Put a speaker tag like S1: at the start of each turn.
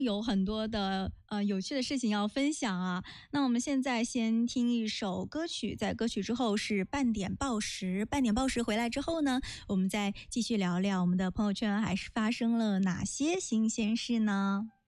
S1: 有很多的有趣的事情要分享啊。那我们现在先听一首歌曲，在歌曲之后是半点报时。半点报时回来之后呢，我们再继续聊聊我们的朋友圈还是发生了哪些新鲜事呢？